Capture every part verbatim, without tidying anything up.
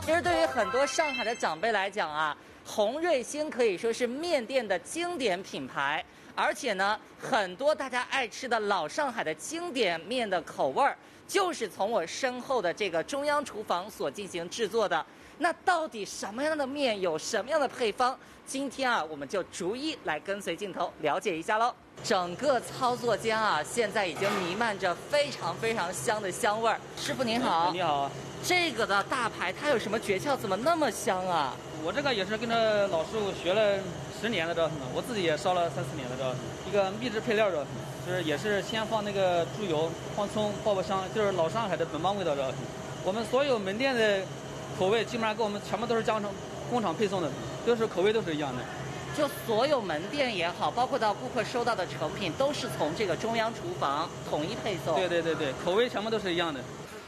其实对于很多上海的长辈来讲啊，红瑞兴可以说是面店的经典品牌，而且呢，很多大家爱吃的老上海的经典面的口味儿，就是从我身后的这个中央厨房所进行制作的。那到底什么样的面有什么样的配方？今天啊，我们就逐一来跟随镜头了解一下喽。整个操作间啊，现在已经弥漫着非常非常香的香味儿。师傅您好， 你好。 这个的大排它有什么诀窍？怎么那么香啊？ 我这个也是跟着老师傅学了十年了，这我自己也烧了三四年了，这一个秘制配料的，就是也是先放那个猪油，放葱，爆爆香，就是老上海的本帮味道的。我们所有门店的口味基本上跟我们全部都是加成工厂配送的，都是口味都是一样的。 就所有门店也好，包括到顾客收到的成品，都是从这个中央厨房统一配送。 对对对对，口味全部都是一样的。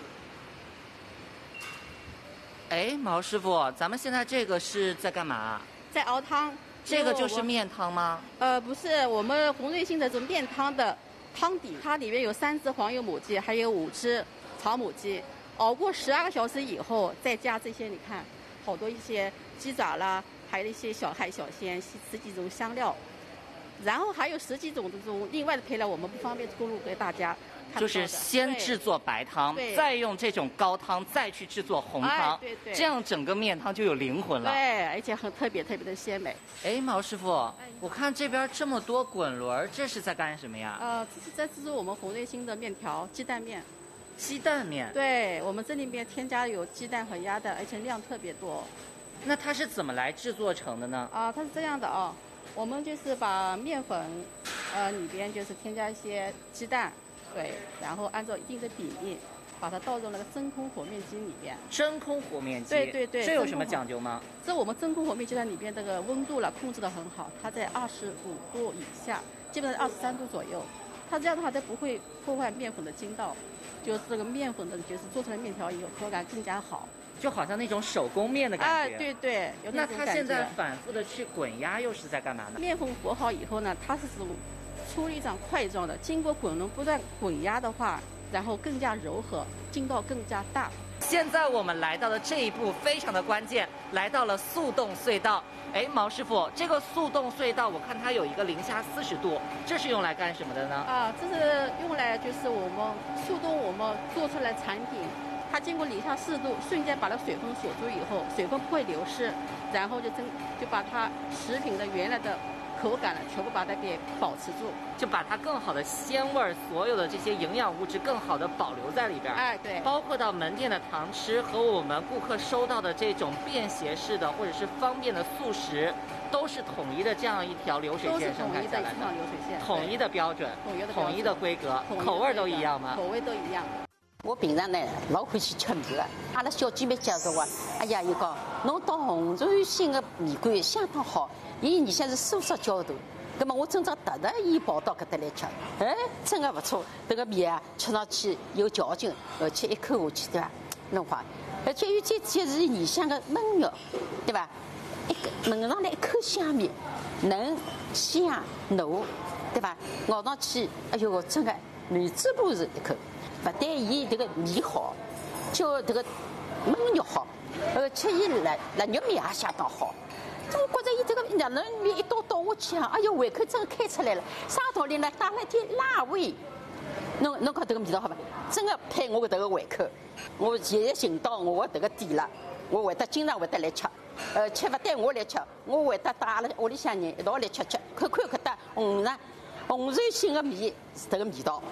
哎，毛师傅，咱们现在这个是在干嘛？ 在熬汤。 这个就是面汤吗？ 呃，不是，我们红瑞兴的这种面汤的汤底，它里面有三只黄油母鸡，还有五只草母鸡，熬过十二个小时以后，再加这些，你看，好多一些鸡爪啦，还有一些小海小鲜，十几种香料，然后还有十几种这种另外的配料，我们不方便公布给大家。 就是先制作白汤，再用这种高汤再去制作红汤， 哎、对对， 这样整个面汤就有灵魂了。 对，而且很特别特别的鲜美。 哎，毛师傅，哎、我看这边这么多滚轮，这是在干什么呀？ 呃，这是在制作我们红瑞兴的面条，鸡蛋面。 鸡蛋面？ 对，我们这里面添加有鸡蛋和鸭蛋，而且量特别多。 那它是怎么来制作成的呢？ 啊，它是这样的啊，我们就是把面粉，呃，里边就是添加一些鸡蛋。对，然后按照一定的比例，把它倒入那个真空和面机里边。 真空和面机。 对对对。 这有什么讲究吗？ 这我们真空和面机在里边这个温度了控制得很好，它在二十五度以下，基本上二十三度左右。它这样的话，它不会破坏面粉的筋道，就这个面粉的，就是做出来面条以后口感更加好， 就好像那种手工面的感觉。 哎，对对，有那种感觉。 那它现在反复的去滚压，又是在干嘛呢？ 面粉和好以后呢，它是这种粗粒状、块状的，经过滚轮不断滚压的话，然后更加柔和，筋道更加大。 现在我们来到的这一步非常的关键，来到了速冻隧道。哎，毛师傅，这个速冻隧道我看它有一个零下四十度，这是用来干什么的呢？ 啊，这是用来就是我们速冻我们做出来产品，它经过零下四度，瞬间把那水分锁住以后，水分不会流失，然后就真就把它食品的原来的口感了，全部把它给保持住， 就把它更好的鲜味儿，所有的这些营养物质更好的保留在里边。 哎，对， 包括到门店的堂吃和我们顾客收到的这种便携式的或者是方便的速食，都是统一的这样一条流水线生产下来的， 流水线， 统一的标准， 统一的统一的规格，口味都一样吗？ 口味都一样。 我平常呢老欢喜吃米的，阿拉小姐妹介绍我，哎呀，伊讲侬到红瑞兴的米馆相当好。伊里向是素食焦头，那么我今朝特特意跑到搿搭来吃，哎，真的不错。这个米啊，吃上去有嚼劲，而且一口下去，对吧？弄好，而且有这些是里向的焖肉，对吧？一个焖上来一口香米，嫩香糯，对吧？咬上去，哎呦，真的软滋不是一口。不但伊这个米好，就这个焖肉好，而且伊辣辣肉面也相当好。我觉着伊这个两人面一倒倒下去啊，哎呦，胃口真的开出来了。啥道理呢？带了一点辣味。侬侬看这个味道好吧？真的配我的这个胃口。我现在寻到我这个店了，我会得经常会得来吃。呃，吃不但我来吃，我会得带阿拉屋里向人一道来吃吃，看看搿搭红呢红瑞兴的面是这个味道。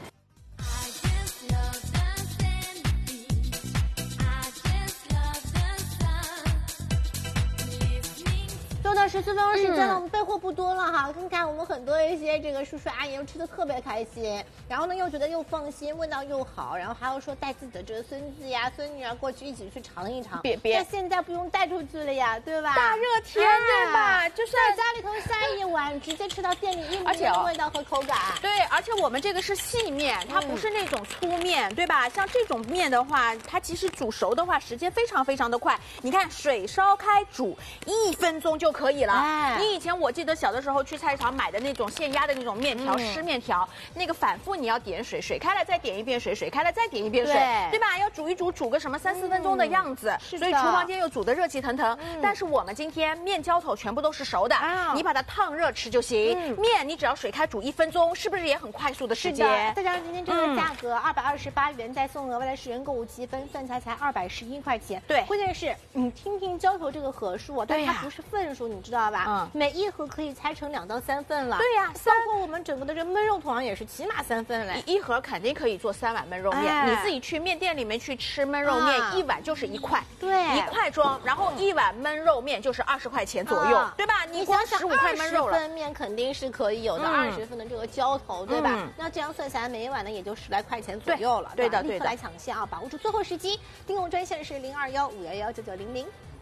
说到十四分钟时间了，我们备货不多了哈。看看我们很多一些这个叔叔阿姨又吃的特别开心，然后呢又觉得又放心，味道又好，然后还要说带自己的这个孙子呀、孙女啊过去一起去尝一尝。 别别， 那现在不用带出去了呀，对吧？ 大热天对吧？就是在家里头下一碗，直接吃到店里一模一样的味道和口感。 对，而且我们这个是细面，它不是那种粗面，对吧？像这种面的话，它其实煮熟的话时间非常非常的快。你看水烧开煮一分钟就可以了。哎，你以前我记得小的时候去菜市场买的那种现压的那种面条，湿面条，那个反复你要点水，水开了再点一遍水，水开了再点一遍水，对吧？要煮一煮，煮个什么三四分钟的样子，所以厨房间又煮得热气腾腾。但是我们今天面浇头全部都是熟的，你把它烫热吃就行。面你只要水开煮一分钟，是不是也很快速的时间？ 再加上今天这个价格二百二十八元，再送额外的十元购物积分，算下来才二百十一块钱。 对， 关键是你听听浇头这个盒数啊，但是它不是份数，你知道吧？嗯，每一盒可以拆成两到三份了。 对呀， 包括我们整个的这焖肉桶也是起码三份嘞。 一盒肯定可以做三碗焖肉面，你自己去面店里面去吃焖肉面，一碗就是一块， 对， 一块装，然后一碗焖肉面就是二十块钱左右，对吧？你光十五块焖肉了， 二十份面肯定是可以有的，二十份的这个浇头，对吧？那这样算下来，每一碗呢也就十来块钱左右了。 对的，对的， 立刻来抢先啊，把握住最后时机，订购专线是零二幺五幺幺九九零零。